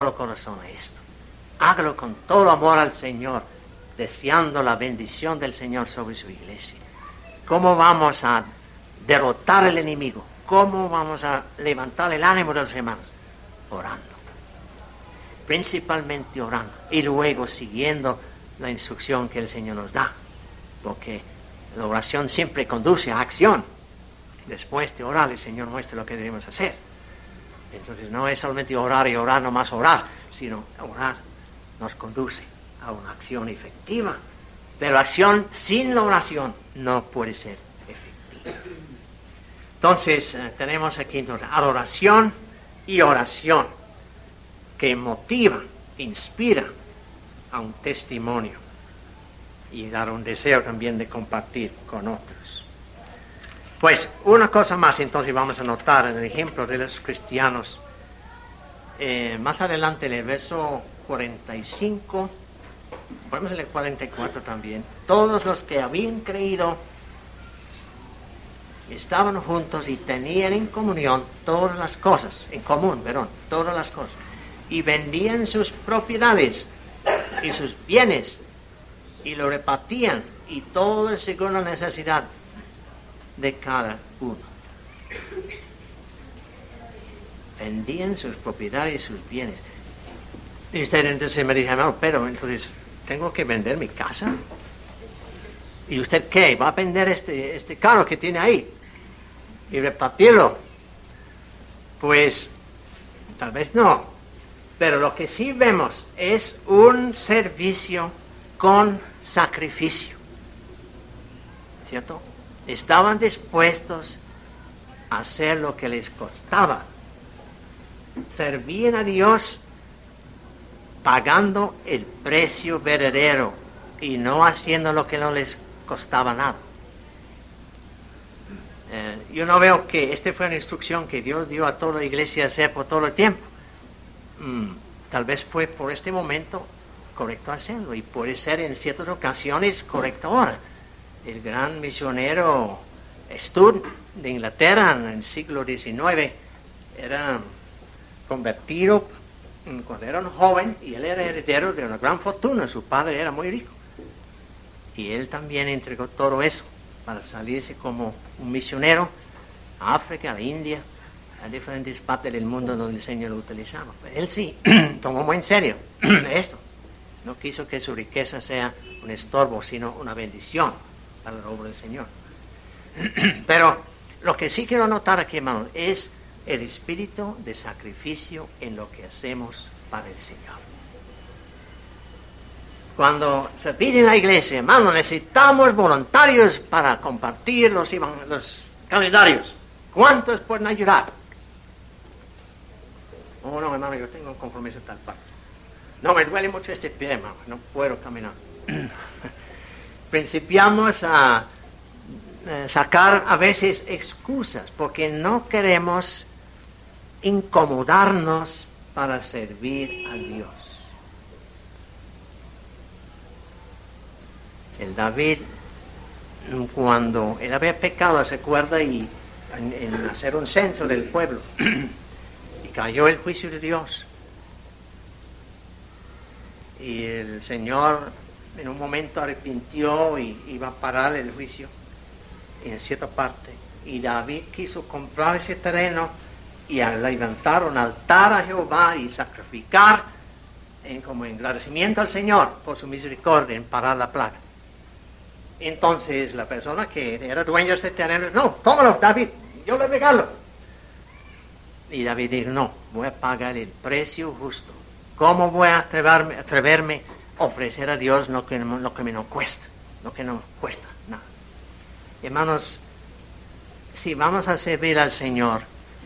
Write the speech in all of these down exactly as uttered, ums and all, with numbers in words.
solo corazón a esto. Hágalo con todo amor al Señor, deseando la bendición del Señor sobre su iglesia. ¿Cómo vamos a derrotar al enemigo? ¿Cómo vamos a levantar el ánimo de los hermanos? Orando. Principalmente orando. Y luego siguiendo la instrucción que el Señor nos da. Porque la oración siempre conduce a acción. Después de orar, el Señor muestra lo que debemos hacer. Entonces no es solamente orar y orar, no más orar, sino orar nos conduce a una acción efectiva. Pero acción sin la oración no puede ser efectiva. Entonces eh, tenemos aquí entonces adoración y oración que motiva, inspira a un testimonio y dar un deseo también de compartir con otros. Pues una cosa más entonces vamos a notar en el ejemplo de los cristianos. Eh, más adelante en el verso cuarenta y cinco, ponemos en el cuarenta y cuatro también, todos los que habían creído estaban juntos y tenían en comunión todas las cosas, en común, perdón, todas las cosas, y vendían sus propiedades y sus bienes y lo repartían, y todo según la necesidad de cada uno. Vendían sus propiedades y sus bienes. Y usted entonces me dice, no, pero entonces tengo que vender mi casa. ¿Y usted qué? ¿Va a vender este, este carro que tiene ahí y repartirlo? Pues tal vez no, pero lo que sí vemos es un servicio con sacrificio, ¿cierto? Estaban dispuestos a hacer lo que les costaba. Servían a Dios pagando el precio verdadero y no haciendo lo que no les costaba nada. Eh, yo no veo que esta fue una instrucción que Dios dio a toda la iglesia hacer por todo el tiempo. Mm, tal vez fue por este momento correcto hacerlo y puede ser en ciertas ocasiones correcto ahora. El gran misionero Stud de Inglaterra en el siglo diecinueve era convertido cuando era un joven y él era heredero de una gran fortuna. Su padre era muy rico y él también entregó todo eso para salirse como un misionero a África, a la India, a diferentes partes del mundo donde el Señor lo utilizaba. Pero él sí tomó muy en serio esto. No quiso que su riqueza sea un estorbo, sino una bendición para la obra del Señor. Pero lo que sí quiero notar aquí, hermanos, es el espíritu de sacrificio en lo que hacemos para el Señor. Cuando se pide en la iglesia, hermano, necesitamos voluntarios para compartir los, los calendarios. ¿Cuántos pueden ayudar? Oh, no, hermano, yo tengo un compromiso tal parte. No, me duele mucho este pie, hermano, no puedo caminar. Principiamos a eh, sacar a veces excusas porque no queremos incomodarnos para servir a Dios. El David, cuando él había pecado, se acuerda, y en, en hacer un censo del pueblo, y cayó el juicio de Dios. Y el Señor en un momento arrepintió y iba a parar el juicio en cierta parte. Y David quiso comprar ese terreno y a levantar un altar a Jehová y sacrificar en, como agradecimiento al Señor por su misericordia en parar la plaga. Entonces la persona que era dueño de este terreno, no, tómalo, David, yo le regalo. Y David dijo, no, voy a pagar el precio justo. ¿Cómo voy a atreverme, atreverme a ofrecer a Dios lo que, lo que me no cuesta? Lo que no cuesta nada. Hermanos, si vamos a servir al Señor,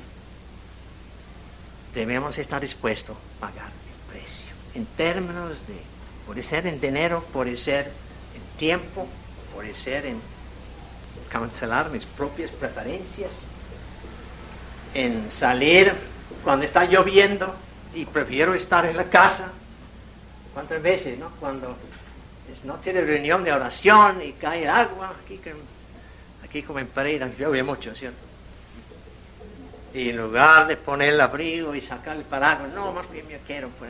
debemos estar dispuestos a pagar el precio. En términos de, puede ser en dinero, puede ser en tiempo, puede ser en cancelar mis propias preferencias, en salir cuando está lloviendo y prefiero estar en la casa. ¿Cuántas veces, no? Cuando es noche de reunión de oración y cae agua, aquí, aquí como en Pereira llueve mucho, ¿cierto? Y en lugar de poner el abrigo y sacar el paraguas, no, más bien yo quiero